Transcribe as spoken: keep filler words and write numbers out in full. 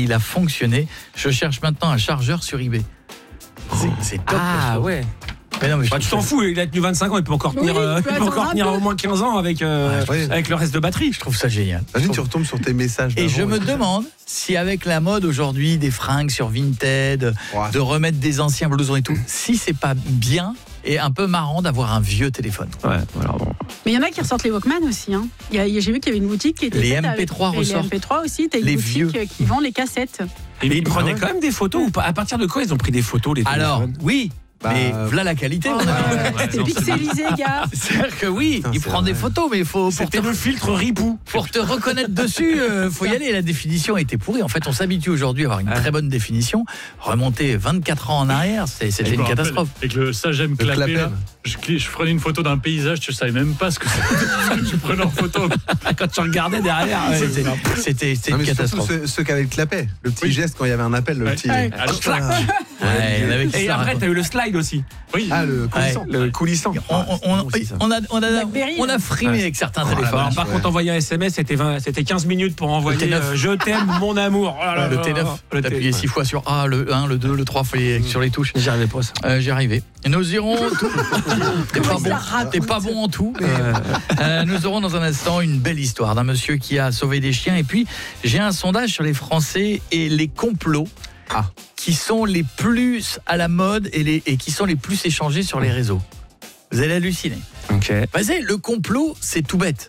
il a fonctionné. Je cherche maintenant un chargeur sur eBay. C'est, c'est top. Ah ouais. Mais non, mais bah, tu t'en fous, il a tenu vingt-cinq ans, il peut encore tenir, Oui, euh, il peut encore tenir au moins quinze ans avec, euh, ouais. avec le reste de batterie. Je trouve ça génial. Imagine, tu retombes sur tes messages. Et d'avant je me tout. demande si avec la mode aujourd'hui des fringues sur Vinted, Ouais. de remettre des anciens blousons et tout, si c'est pas bien et un peu marrant d'avoir un vieux téléphone. Ouais, voilà, bon. Mais il y en a qui ressortent les Walkman aussi. Hein. Il y a, j'ai vu qu'il y avait une boutique qui était Les faite M P trois avec, ressortent. Les M P trois aussi, t'as une Les boutique vieux. qui vend les cassettes. Et ils prenaient ouais. quand même des photos ou pas? À partir de quoi ils ont pris des photos, les Alors, téléphones? oui, Bah, mais voilà la qualité. Oh, mon ami. ouais, ouais, C'était non, pixelisé, gars. C'est-à-dire que oui, Putain, il c'est prend des vrai. photos, mais il faut pour C'était te, le filtre Ripou. pour te reconnaître dessus, euh, faut y aller. La définition était pourrie. En fait, on s'habitue aujourd'hui à avoir une très bonne définition. Remonter vingt-quatre ans en arrière, c'est, c'était Je une me rappelle, catastrophe. Avec le Sagem clapé, clapet, là, là. je, cli- je prenais une photo d'un paysage, tu savais même pas ce que c'était. Tu prenais en photo. Quand tu regardais derrière, ouais, C'était, c'était, c'était Non, une mais surtout catastrophe. ceux, ceux qui avaient le clapet, le petit Oui. geste quand il y avait un appel, le Ouais. petit. Ouais. Ah, le clac. Ouais, il y en avait qui Et ça après, racontent. t'as eu le slide aussi. Oui. Ah, le coulissant. Le coulissant. On, on- on- aussi, ça. on a, on a, Blackberry, on a hein. frimé Ouais. avec certains Oh, la téléphones. Alors, par ouais. contre, envoyer un S M S, c'était, vingt, c'était quinze minutes pour envoyer T neuf. euh, je t'aime, mon amour. Oh là là Le là T neuf, là. t'appuyais six fois sur A, le un, le deux, le trois, fallait sur les touches. J'y arrivais pas, ça. Euh, j'y arrivais. Nous irons. Tout... T'es pas Comment bon. ça raconte T'es pas bon en tout. mais, euh, nous aurons dans un instant une belle histoire d'un monsieur qui a sauvé des chiens. Et puis j'ai un sondage sur les Français et les complots Ah. qui sont les plus à la mode et, les, et qui sont les plus échangés sur les réseaux. Vous allez halluciner. Ok. Bah, c'est, le complot, c'est tout bête.